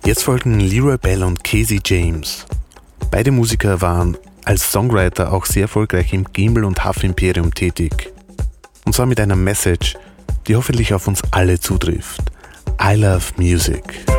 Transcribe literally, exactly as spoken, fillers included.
Jetzt folgen Leroy Bell und Casey James. Beide Musiker waren als Songwriter auch sehr erfolgreich im Gimbal und Huff Imperium tätig. Und zwar mit einer Message, die hoffentlich auf uns alle zutrifft. I love music.